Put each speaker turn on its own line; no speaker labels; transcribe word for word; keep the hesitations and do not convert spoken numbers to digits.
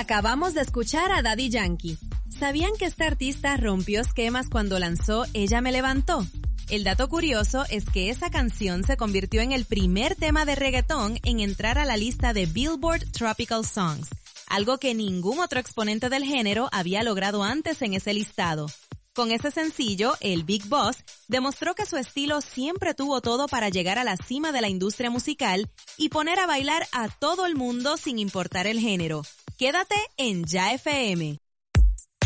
Acabamos de escuchar a Daddy Yankee. ¿Sabían que esta artista rompió esquemas cuando lanzó Ella me levantó? El dato curioso es que esa canción se convirtió en el primer tema de reggaetón en entrar a la lista de Billboard Tropical Songs, algo que ningún otro exponente del género había logrado antes en ese listado. Con ese sencillo, el Big Boss demostró que su estilo siempre tuvo todo para llegar a la cima de la industria musical y poner a bailar a todo el mundo sin importar el género. Quédate en Ya F M.